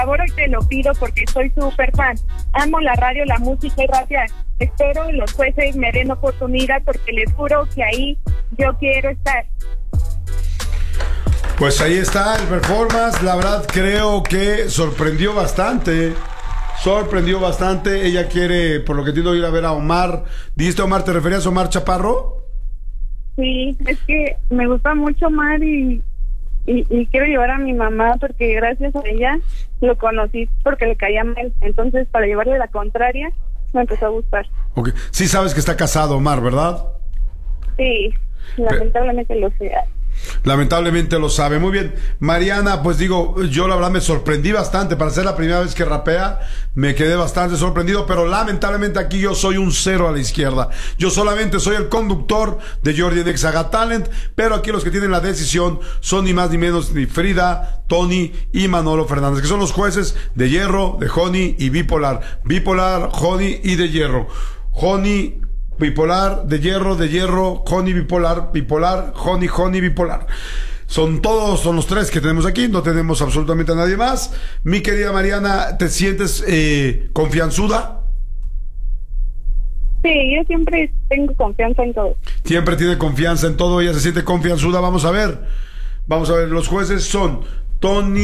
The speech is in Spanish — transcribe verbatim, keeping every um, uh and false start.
favor, hoy te lo pido porque soy súper fan. Amo la radio, la música y rapear. Espero que los jueces me den oportunidad porque les juro que ahí yo quiero estar. Pues ahí está el performance. La verdad creo que sorprendió bastante. Sorprendió bastante. Ella quiere, por lo que entiendo, ir a ver a Omar. ¿Dijiste Omar? ¿Te referías a Omar Chaparro? Sí, es que me gusta mucho Omar y, y, y quiero llevar a mi mamá porque gracias a ella lo conocí porque le caía mal. Entonces, para llevarle la contraria, me empezó a gustar. Okay. Sí sabes que está casado Omar, ¿verdad? Sí, lamentablemente Pe- lo sé. Lamentablemente lo sabe. Muy bien, Mariana, pues digo, yo la verdad me sorprendí bastante. Para ser la primera vez que rapea, me quedé bastante sorprendido, pero lamentablemente aquí yo soy un cero a la izquierda. Yo solamente soy el conductor de Jordi en Exa Got Talent, pero aquí los que tienen la decisión son ni más ni menos ni Frida, Tony y Manolo Fernández, que son los jueces de Hierro, de Honey y Bipolar. Bipolar, Honey y de Hierro. Honey, Bipolar, de Hierro, de Hierro, Honey, Bipolar, Bipolar, Honey, Honey, Bipolar. Son todos, son los tres que tenemos aquí, no tenemos absolutamente a nadie más. Mi querida Mariana, ¿te sientes eh, confianzuda? Sí, yo siempre tengo confianza en todo. Siempre tiene confianza en todo, ella se siente confianzuda. Vamos a ver, vamos a ver, los jueces son Tony